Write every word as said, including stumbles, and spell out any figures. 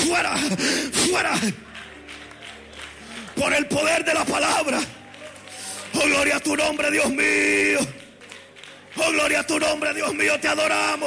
fuera, fuera. Por el poder de la palabra. Oh, gloria a tu nombre, Dios mío. Oh, gloria a tu nombre, Dios mío, te adoramos.